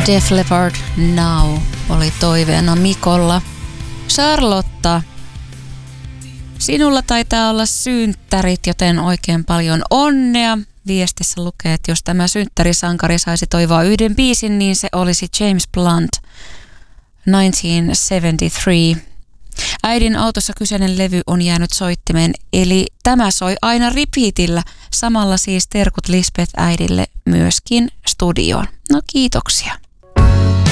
Def Leppard Now oli toiveena Mikolla. Charlotta, sinulla taitaa olla synttärit, joten oikein paljon onnea. Viestissä lukee, että jos tämä synttärisankari saisi toivoa yhden biisin, niin se olisi James Blunt 1973. Äidin autossa kyseinen levy on jäänyt soittimeen, eli tämä soi aina repeatillä. Samalla siis terkut Lisbeth äidille myöskin studioon. No kiitoksia.